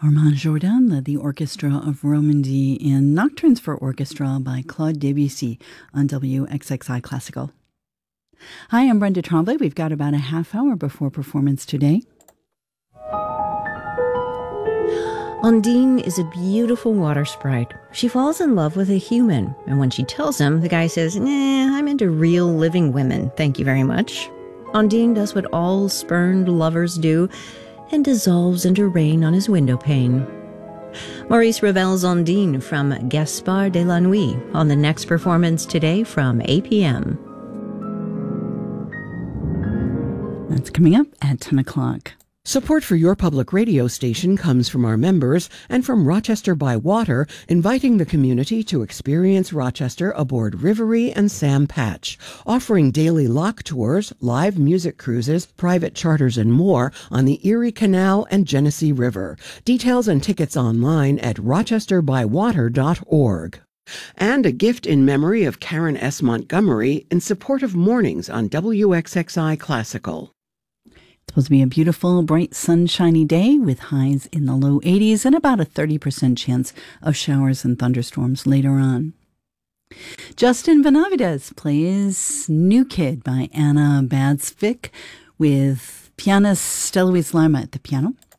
Armand Jourdan led the Orchestra of Romandy in Nocturnes for Orchestra by Claude Debussy on WXXI Classical. Hi, I'm Brenda Tremblay. We've got about a half hour before performance today. Undine is a beautiful water sprite. She falls in love with a human, and when she tells him, the guy says, I'm into real living women, thank you very much. Undine does what all spurned lovers do and dissolves into rain on his window pane. Maurice Ravel's Undine from Gaspard de la Nuit on the next performance today from 8 p.m. That's coming up at 10 o'clock. Support for your public radio station comes from our members and from Rochester by Water, inviting the community to experience Rochester aboard Rivery and Sam Patch, offering daily lock tours, live music cruises, private charters, and more on the Erie Canal and Genesee River. Details and tickets online at rochesterbywater.org. And a gift in memory of Karen S. Montgomery in support of mornings on WXXI Classical. It's supposed to be a beautiful, bright, sunshiny day with highs in the low 80s and about a 30% chance of showers and thunderstorms later on. Justin Benavides plays New Kid by Anna Badsvik with pianist Steloise Lima at the piano.